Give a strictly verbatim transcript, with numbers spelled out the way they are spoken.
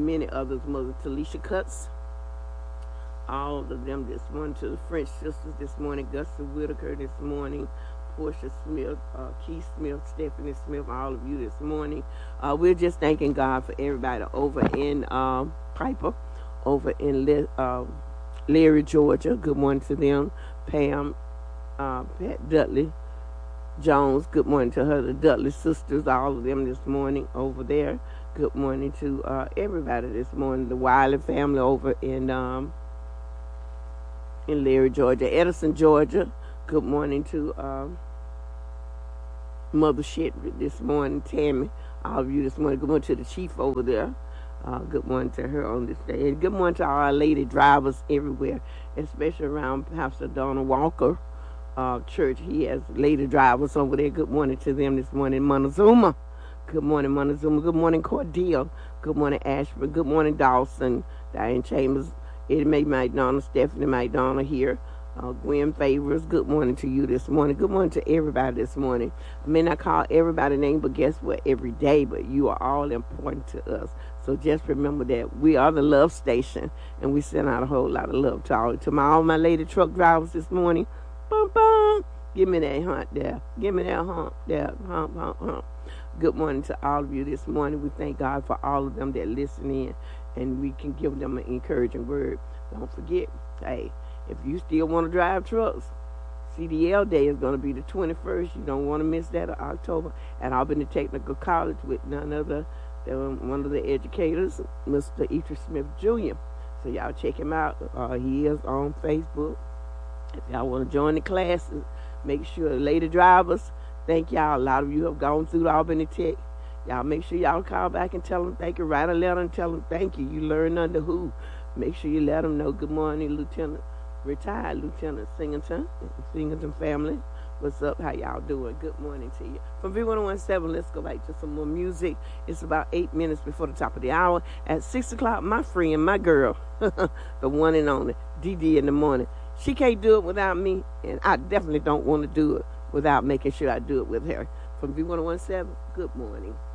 many others, Mother Talisha Cuts, all of them this morning, to the French sisters this morning, Gusta Whitaker this morning, Portia Smith, uh, Keith Smith, Stephanie Smith, all of you this morning. Uh, we're just thanking God for everybody over in um, Piper, over in Le- uh, Larry, Georgia. Good morning to them. Pam, uh, Pat Dudley Jones, good morning to her, the Dudley sisters, all of them this morning over there. Good morning to uh, everybody this morning. The Wiley family over in um, in Larry, Georgia. Edison, Georgia. Good morning to um, Mother Shedrick this morning. Tammy, all of you this morning. Good morning to the chief over there. Uh, good morning to her on this day. And good morning to all our lady drivers everywhere, especially around Pastor Donald Walker uh, Church. He has lady drivers over there. Good morning to them this morning. Montezuma. Good morning, Montezuma. Good morning, Cordeal. Good morning, Ashford. Good morning, Dawson. Diane Chambers. Eddie Mae McDonald. Stephanie McDonald here. Uh, Gwen Favors, good morning to you this morning. Good morning to everybody this morning. I may not call everybody name, but guess what? Every day, but you are all important to us. So just remember that we are the love station, and we send out a whole lot of love to all, to my all my lady truck drivers this morning. Bum, bum. Give me that hump there. Give me that hump there. Hump, hump, hump. Good morning to all of you this morning. We thank God for all of them that listen in, and we can give them an encouraging word. Don't forget, hey, if you still want to drive trucks, C D L Day is going to be the twenty-first. You don't want to miss that in October at Albany Technical College with none other than one of the educators, Mister Ether Smith Junior So y'all check him out. Uh, he is on Facebook. If y'all want to join the classes, make sure, lady drivers, thank y'all. A lot of you have gone through the Albany Tech. Y'all make sure y'all call back and tell them thank you. Write a letter and tell them thank you. You learn under who. Make sure you let them know good morning, Lieutenant. Retired Lieutenant Singleton, Singleton family. What's up? How y'all doing? Good morning to you. From V one oh one seven, let's go back to some more music. It's about eight minutes before the top of the hour. At six o'clock, my friend, my girl, the one and only, Dee Dee in the morning. She can't do it without me, and I definitely don't want to do it without making sure I do it with her. From V one oh one seven, good morning.